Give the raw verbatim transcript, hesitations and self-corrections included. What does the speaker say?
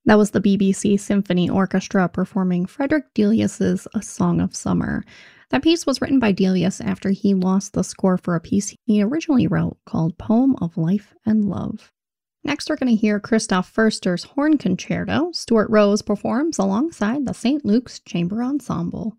That was the B B C Symphony Orchestra performing Frederick Delius's A Song of Summer. That piece was written by Delius after he lost the score for a piece he originally wrote called Poem of Life and Love. Next, we're going to hear Christoph Foerster's Horn Concerto. Stuart Rose performs alongside the Saint Luke's Chamber Ensemble.